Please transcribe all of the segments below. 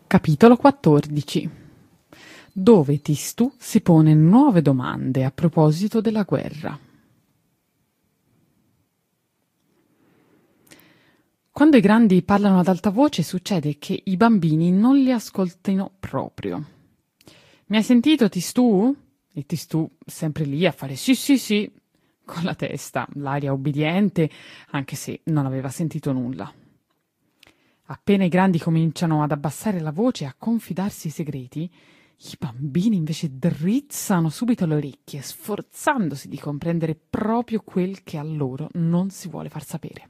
Capitolo 14, dove Tistù si pone nuove domande a proposito della guerra. Quando i grandi parlano ad alta voce succede che i bambini non li ascoltino proprio. Mi hai sentito, Tistù? E Tistù sempre lì a fare sì sì sì con la testa, l'aria obbediente, anche se non aveva sentito nulla. Appena i grandi cominciano ad abbassare la voce e a confidarsi i segreti, i bambini invece drizzano subito le orecchie, sforzandosi di comprendere proprio quel che a loro non si vuole far sapere.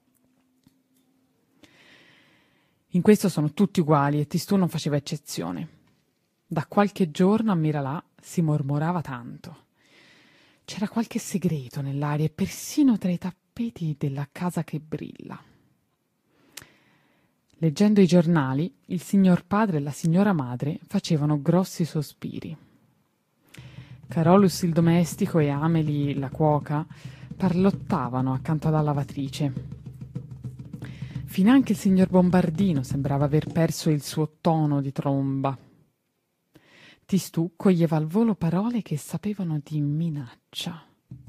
In questo sono tutti uguali e Tistù non faceva eccezione. Da qualche giorno a Miralà si mormorava tanto. C'era qualche segreto nell'aria e persino tra i tappeti della casa che brilla. Leggendo i giornali, il signor padre e la signora madre facevano grossi sospiri. Carolus il domestico e Amelie la cuoca parlottavano accanto alla lavatrice. Finanche il signor Bombardino sembrava aver perso il suo tono di tromba. Tistù coglieva al volo parole che sapevano di minaccia.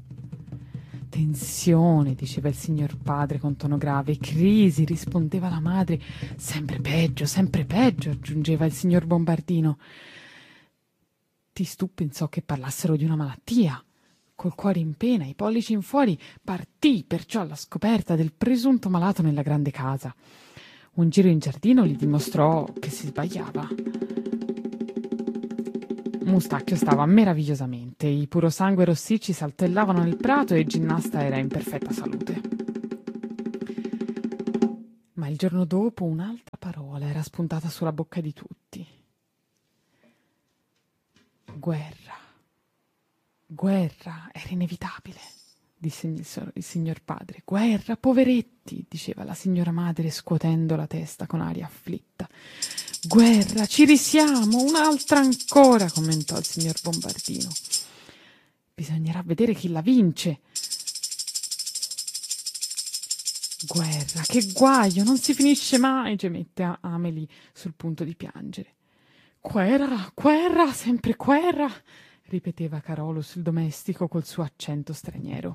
Tensione, diceva il signor padre con tono grave. Crisi, rispondeva la madre. Sempre peggio, aggiungeva il signor Bombardino. Tistù pensò che parlassero di una malattia. Col cuore in pena, i pollici in fuori, partì perciò alla scoperta del presunto malato nella grande casa. Un giro in giardino gli dimostrò che si sbagliava. Mustacchio stava meravigliosamente, i purosangue rossicci saltellavano nel prato e il ginnasta era in perfetta salute. Ma il giorno dopo un'altra parola era spuntata sulla bocca di tutti. Guerra. Guerra, era inevitabile, disse il signor padre. Guerra, poveretti, diceva la signora madre scuotendo la testa con aria afflitta. Guerra, ci risiamo, un'altra ancora, commentò il signor Bombardino. Bisognerà vedere chi la vince. Guerra, che guaio, non si finisce mai, gemette Amelie sul punto di piangere. Guerra, sempre guerra, ripeteva Carolus il domestico col suo accento straniero.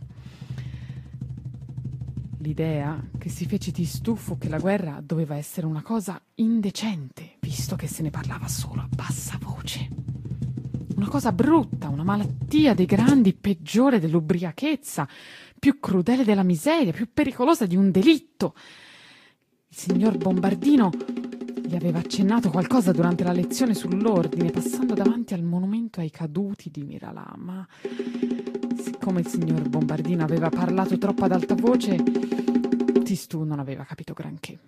L'idea che si fece Tistù fu che la guerra doveva essere una cosa indecente, visto che se ne parlava solo a bassa voce. Una cosa brutta, una malattia dei grandi, peggiore dell'ubriachezza, più crudele della miseria, più pericolosa di un delitto. Il signor Bombardino gli aveva accennato qualcosa durante la lezione sull'ordine, passando davanti al monumento ai caduti di Miralà, ma siccome il signor Bombardino aveva parlato troppo ad alta voce, Tistù non aveva capito granché.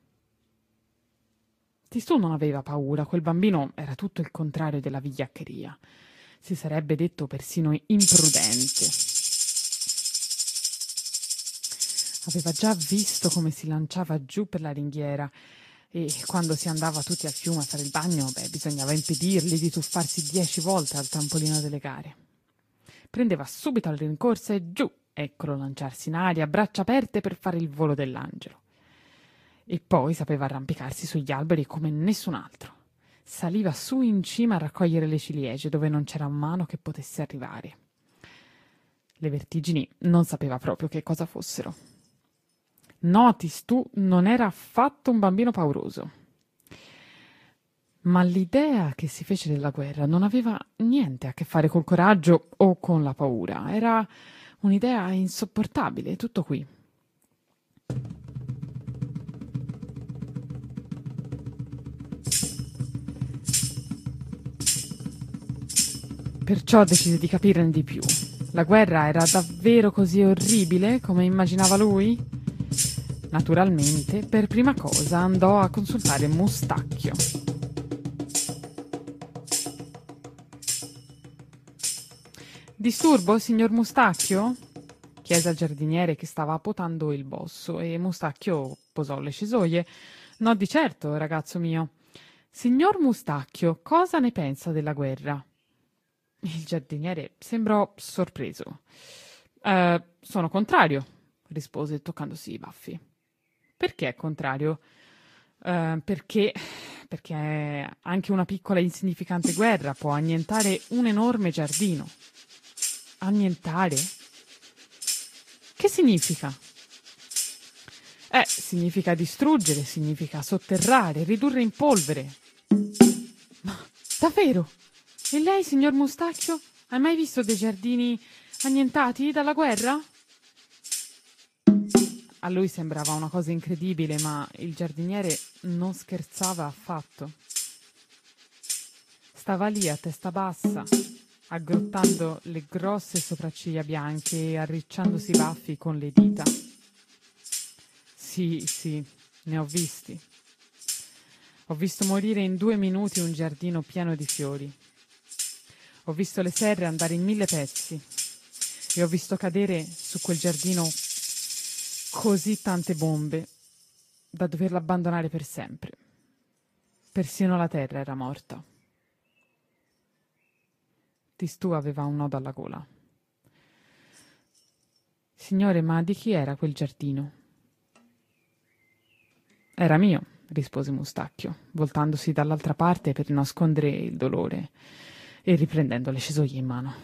Tistù non aveva paura, quel bambino era tutto il contrario della vigliaccheria. Si sarebbe detto persino imprudente. Aveva già visto come si lanciava giù per la ringhiera e quando si andava tutti al fiume a fare il bagno, bisognava impedirgli di tuffarsi 10 volte al trampolino delle gare. Prendeva subito la rincorsa e giù, eccolo lanciarsi in aria, a braccia aperte per fare il volo dell'angelo. E poi sapeva arrampicarsi sugli alberi come nessun altro. Saliva su in cima a raccogliere le ciliegie dove non c'era mano che potesse arrivare. Le vertigini non sapeva proprio che cosa fossero. No, Tistù non era affatto un bambino pauroso. Ma l'idea che si fece della guerra non aveva niente a che fare col coraggio o con la paura. Era un'idea insopportabile, tutto qui. Perciò decise di capirne di più. La guerra era davvero così orribile come immaginava lui? Naturalmente, per prima cosa andò a consultare Mustacchio. Disturbo, signor Mustacchio? Chiese al giardiniere che stava potando il bosso e Mustacchio posò le cesoie. No, di certo, ragazzo mio. Signor Mustacchio, cosa ne pensa della guerra? Il giardiniere sembrò sorpreso. Sono contrario, rispose toccandosi i baffi. Perché è contrario? Perché perché anche una piccola e insignificante guerra può annientare un enorme giardino. Annientare? Che significa? Significa distruggere, significa sotterrare, ridurre in polvere. Ma davvero? E lei, signor Mustacchio, ha mai visto dei giardini annientati dalla guerra? A lui sembrava una cosa incredibile, ma il giardiniere non scherzava affatto. Stava lì a testa bassa, aggrottando le grosse sopracciglia bianche e arricciandosi i baffi con le dita. Sì, ne ho visti. Ho visto morire in 2 minuti un giardino pieno di fiori. Ho visto le serre andare in 1000 pezzi e ho visto cadere su quel giardino così tante bombe da doverlo abbandonare per sempre. Persino la terra era morta. Tistù aveva un nodo alla gola. Signore, ma di chi era quel giardino? Era mio, rispose Mustacchio, voltandosi dall'altra parte per nascondere il dolore e riprendendo le cesoie in mano.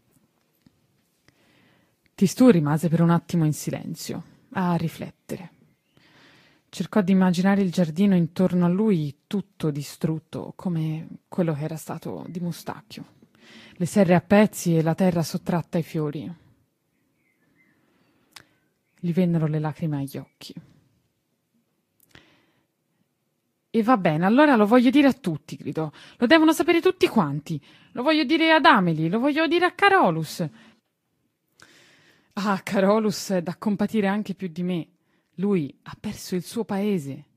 Tistù rimase per un attimo in silenzio, a riflettere. Cercò di immaginare il giardino intorno a lui tutto distrutto, come quello che era stato di Mustacchio. Le serre a pezzi e la terra sottratta ai fiori. Gli vennero le lacrime agli occhi. E va bene, allora lo voglio dire a tutti, gridò. Lo devono sapere tutti quanti. Lo voglio dire ad Amelie, lo voglio dire a Carolus. Ah, Carolus è da compatire anche più di me. Lui ha perso il suo paese.